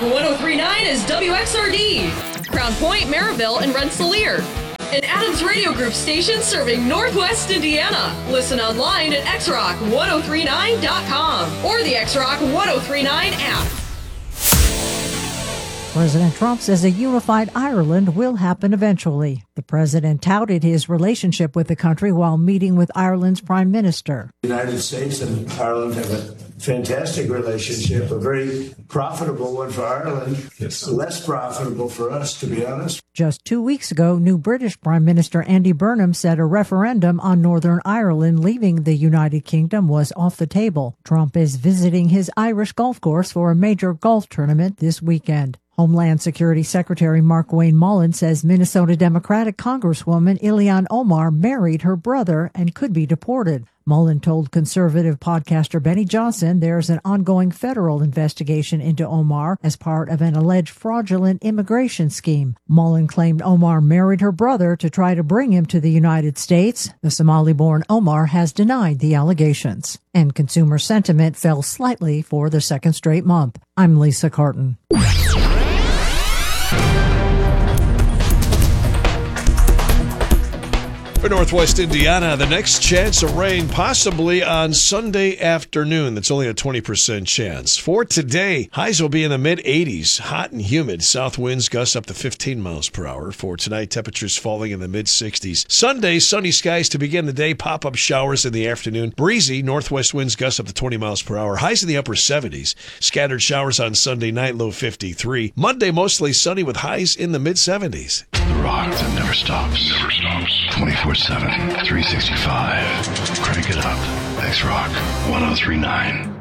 Rock 1039 is WXRD, Crown Point, Maryville, and Rensselaer. An Adams Radio Group station serving Northwest Indiana. Listen online at xrock1039.com or the XRock 1039 app. President Trump says a unified Ireland will happen eventually. The president touted his relationship with the country while meeting with Ireland's prime minister. The United States and Ireland have a fantastic relationship, a very profitable one for Ireland. It's less profitable for us, to be honest. Just 2 weeks ago, new British Prime Minister Andy Burnham said a referendum on Northern Ireland leaving the United Kingdom was off the table. Trump is visiting his Irish golf course for a major golf tournament this weekend. Homeland Security Secretary Markwayne Mullin says Minnesota Democratic Congresswoman Ilhan Omar married her brother and could be deported. Mullin told conservative podcaster Benny Johnson there's an ongoing federal investigation into Omar as part of an alleged fraudulent immigration scheme. Mullin claimed Omar married her brother to try to bring him to the United States. The Somali-born Omar has denied the allegations. And consumer sentiment fell slightly for the second straight month. I'm Lisa Carton. For Northwest Indiana, the next chance of rain possibly on Sunday afternoon. That's only a 20% chance. For today, highs will be in the mid-80s, hot and humid. South winds gust up to 15 miles per hour. For tonight, temperatures falling in the mid-60s. Sunday, sunny skies to begin the day, pop-up showers in the afternoon. Breezy, northwest winds gust up to 20 miles per hour. Highs in the upper 70s. Scattered showers on Sunday night, low 53. Monday, mostly sunny with highs in the mid-70s. The rock that never stops. Never stops. 24/7, 365. Crank it up. XRock 1039.